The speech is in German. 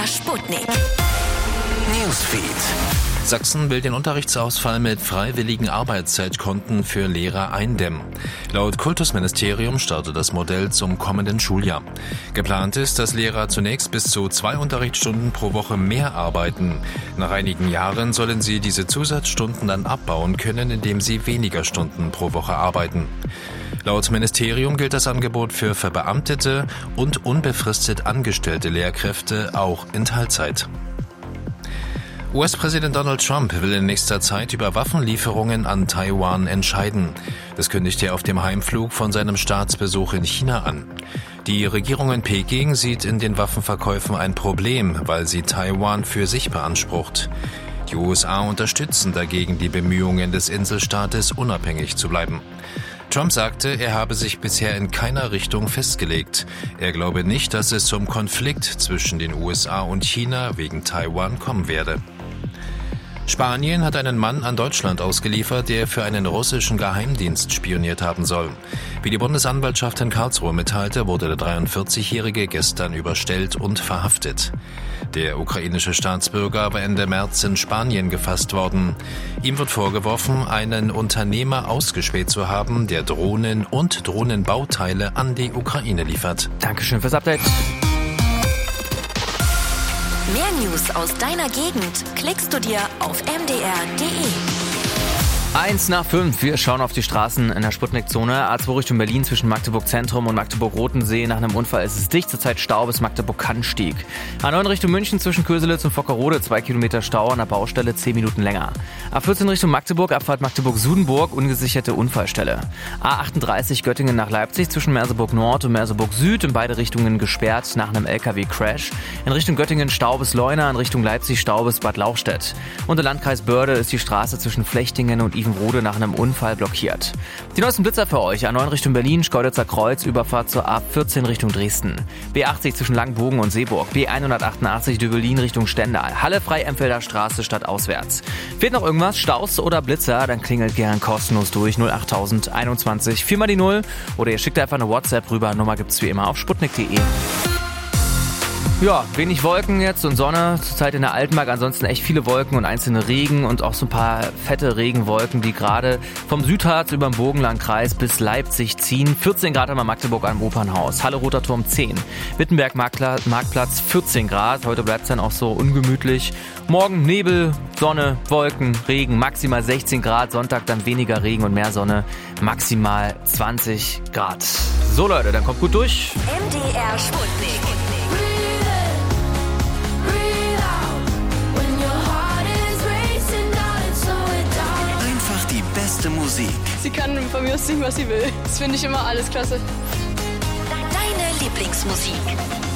MDR Sputnik. Newsfeed. Sachsen will den Unterrichtsausfall mit freiwilligen Arbeitszeitkonten für Lehrer eindämmen. Laut Kultusministerium startet das Modell zum kommenden Schuljahr. Geplant ist, dass Lehrer zunächst bis zu 2 Unterrichtsstunden pro Woche mehr arbeiten. Nach einigen Jahren sollen sie diese Zusatzstunden dann abbauen können, indem sie weniger Stunden pro Woche arbeiten. Laut Ministerium gilt das Angebot für verbeamtete und unbefristet angestellte Lehrkräfte auch in Teilzeit. US-Präsident Donald Trump will in nächster Zeit über Waffenlieferungen an Taiwan entscheiden. Das kündigt er auf dem Heimflug von seinem Staatsbesuch in China an. Die Regierung in Peking sieht in den Waffenverkäufen ein Problem, weil sie Taiwan für sich beansprucht. Die USA unterstützen dagegen die Bemühungen des Inselstaates, unabhängig zu bleiben. Trump sagte, er habe sich bisher in keiner Richtung festgelegt. Er glaube nicht, dass es zum Konflikt zwischen den USA und China wegen Taiwan kommen werde. Spanien hat einen Mann an Deutschland ausgeliefert, der für einen russischen Geheimdienst spioniert haben soll. Wie die Bundesanwaltschaft in Karlsruhe mitteilte, wurde der 43-Jährige gestern überstellt und verhaftet. Der ukrainische Staatsbürger war Ende März in Spanien gefasst worden. Ihm wird vorgeworfen, einen Unternehmer ausgespäht zu haben, der Drohnen und Drohnenbauteile an die Ukraine liefert. Dankeschön fürs Update. Mehr News aus deiner Gegend klickst du dir auf mdr.de. 1 nach 5. Wir schauen auf die Straßen in der Sputnik-Zone. A2 Richtung Berlin zwischen Magdeburg Zentrum und Magdeburg-Rotensee. Nach einem Unfall ist es dicht. Zurzeit Stau bis Magdeburg-Kannstieg. A9 Richtung München zwischen Köselitz und Vockerode. 2 Kilometer Stau an der Baustelle, 10 Minuten länger. A14 Richtung Magdeburg, Abfahrt Magdeburg-Sudenburg, ungesicherte Unfallstelle. A38 Göttingen nach Leipzig zwischen Merseburg Nord und Merseburg Süd. In beide Richtungen gesperrt nach einem LKW-Crash. In Richtung Göttingen Stau bis Leuna, in Richtung Leipzig Stau bis Bad Lauchstädt. Und im Landkreis Börde ist die Straße zwischen Flechtingen und Ivenrode nach einem Unfall blockiert. Die neuesten Blitzer für euch. A9 Richtung Berlin, Schkeuditzer Kreuz, Überfahrt zur A14 Richtung Dresden. B80 zwischen Langbogen und Seeburg. B188 Döbelin Richtung Stendal. Halle Frei-Empfelder Straße stadtauswärts. Fehlt noch irgendwas? Staus oder Blitzer? Dann klingelt gern kostenlos durch 08021 4 mal die 0 oder ihr schickt einfach eine WhatsApp rüber. Nummer gibt's wie immer auf sputnik.de. Ja, wenig Wolken jetzt und Sonne, zurzeit in der Altmark, ansonsten echt viele Wolken und einzelne Regen und auch so ein paar fette Regenwolken, die gerade vom Südharz über den Bogenlandkreis bis Leipzig ziehen. 14 Grad am Magdeburg am Opernhaus, Halle Roter Turm 10, Wittenberg Marktplatz 14 Grad, heute bleibt es dann auch so ungemütlich. Morgen Nebel, Sonne, Wolken, Regen, maximal 16 Grad, Sonntag dann weniger Regen und mehr Sonne, maximal 20 Grad. So Leute, dann kommt gut durch. MDR Sputnik. Beste Musik. Sie kann von mir aus singen, was sie will. Das finde ich immer alles klasse. Deine Lieblingsmusik.